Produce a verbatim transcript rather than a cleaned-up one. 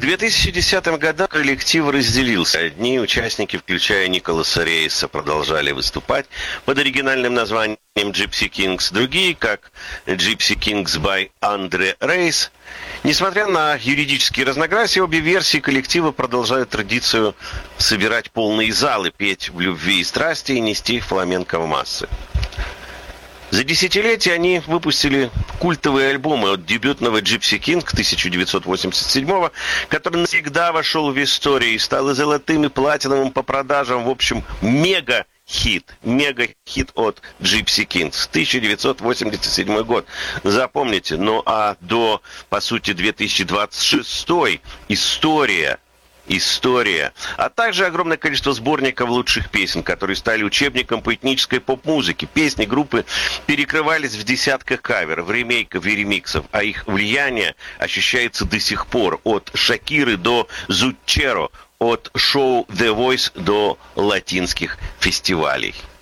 две тысячи десятом году коллектив разделился. Одни участники, включая Николаса Рейса, продолжали выступать под оригинальным названием Gypsy Kings, другие, как Gypsy Kings by Andre Reis. Несмотря на юридические разногласия, обе версии коллектива продолжают традицию собирать полные залы, петь в любви и страсти и нести фламенко в массы. За десятилетия они выпустили культовые альбомы от дебютного Gypsy King тысяча девятьсот восемьдесят седьмого, который навсегда вошел в историю и стал и золотым, и платиновым по продажам. В общем, мега-хит. Мега-хит от Gypsy Kings. тысяча девятьсот восемьдесят седьмой год. Запомните. Ну а до, по сути, две тысячи двадцать шестой история. История, а также огромное количество сборников лучших песен, которые стали учебником по этнической поп-музыке. Песни группы перекрывались в десятках каверов, ремейков и ремиксов, а их влияние ощущается до сих пор, от Шакиры до Зуччеро, от шоу The Voice до латинских фестивалей.